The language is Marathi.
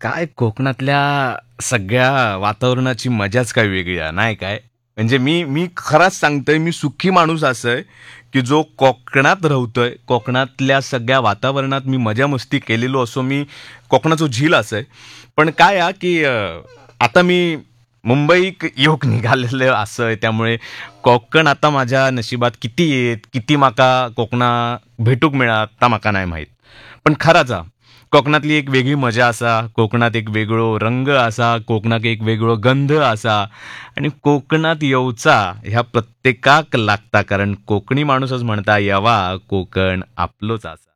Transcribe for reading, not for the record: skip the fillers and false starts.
काय कोकणातल्या सगळ्या वातावरणाची मजाच काय वेगळी आहे, नाही काय? म्हणजे मी खरंच सांगतोय, मी सुखी माणूस असं की जो कोकणात राहतोय. कोकणातल्या सगळ्या वातावरणात मी मजा मस्ती केलेलो असो. मी कोकणाचो झील असं. पण काय की आता मी मुंबईक येऊक निघालेलं असं, त्यामुळे कोकण आता माझ्या नशिबात किती येत, किती माका कोकणा भेटूक मिळात ता माका नाही माहीत. पण खराच कोकणातली एक वेगळी मजा असा, कोकणात एक वेगळो रंग असा, कोकणात एक वेगळो गंध असा. आणि कोकणात येऊचा ह्या प्रत्येकाक लागता, कारण कोकणी माणूसच म्हणता, यवा कोकण आपलोच असा.